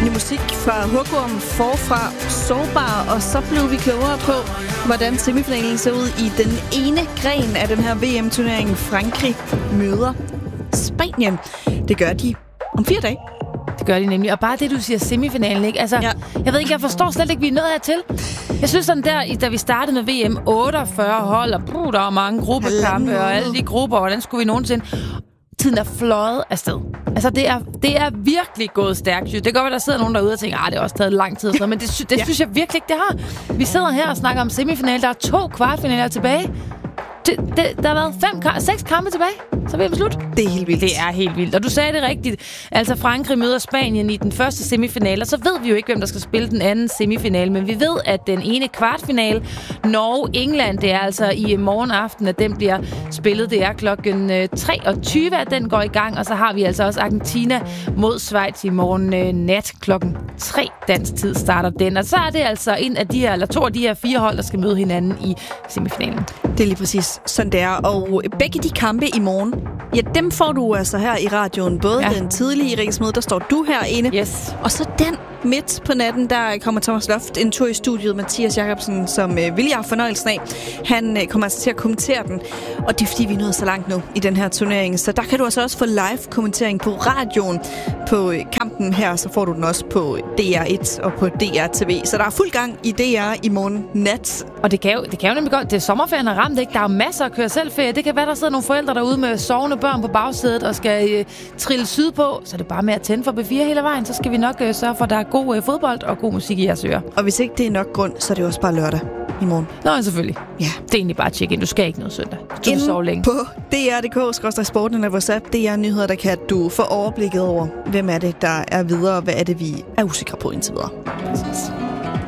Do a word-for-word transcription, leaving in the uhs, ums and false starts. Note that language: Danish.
Ny musik fra Hugorm, Forfra, Sårbar, og så blev vi klogere på, hvordan semifinalen ser ud i den ene gren af den her V M-turnering. Frankrig møder Spanien. Det gør de om fire dage. Det gør de nemlig. Og bare det, du siger semifinalen, ikke? Altså, ja. Jeg ved ikke, jeg forstår slet ikke, vi er nået hertil. Jeg synes sådan der, da vi startede med V M, otteogfyrre hold, og brug, der var mange gruppekampe, og alle de grupper, hvordan skulle vi nogensinde... Tiden er fløjet afsted. Altså, det er, det er virkelig gået stærkt. Det kan godt være, der sidder nogen derude og tænker, at det har også taget lang tid. Men det, det ja. synes jeg virkelig ikke, det har. Vi sidder her og snakker om semifinal. Der er to kvartfinaler tilbage. Det, det, der har været fem, seks kampe tilbage. Så er vi slut. Det er helt vildt. Det er helt vildt. Og du sagde det rigtigt. Altså, Frankrig møder Spanien i den første semifinal, og så ved vi jo ikke, hvem der skal spille den anden semifinal. Men vi ved, at den ene kvartfinal, Norge-England, det er altså i morgen aften, at den bliver spillet. Det er klokken treogtyve, at den går i gang. Og så har vi altså også Argentina mod Schweiz i morgen nat klokken tre dansk tid starter den. Og så er det altså en af de her, eller to af de her fire hold, der skal møde hinanden i semifinalen. Det er lige præcis sådan det er. Og begge de kampe i morgen, ja, dem får du altså her i radioen. Både ja. den tidlige riksmøde, der står du herinde. Yes. Og så den midt på natten, der kommer Thomas Loft en tur i studiet. Mathias Jacobsen, som øh, vil jeg have fornøjelsen af. Han øh, kommer altså til at kommentere den. Og det er fordi, vi er nået så langt nu i den her turnering. Så der kan du altså også få live-kommentering på radioen på øh, kampen her. Så får du den også på D R et og på D R T V. Så der er fuld gang i D R i morgen nat. Og det kan jo, det kan jo nemlig godt. Det er sommerferien har ramt, ikke? Der er masser af køre selvferie. Det kan være, der sidder nogle forældre derude med sovende børn på bagsædet og skal øh, trille sydpå. Så er det bare med at tænde for B fire hele vejen. Så skal vi nok øh, sørge for, at der er god øh, fodbold og god musik i jeres ører. Og hvis ikke det er nok grund, så er det også bare lørdag i morgen. Nå, selvfølgelig. Ja. Det er egentlig bare at tjekke ind. Du skal ikke noget søndag. Du vil sove længe. På D R punktum D K skråstreg sporten eller vores app, D R Nyheder, der kan du få overblikket over, hvem er det, der er videre, og hvad er det, vi er usikre på indtil videre. Præcis.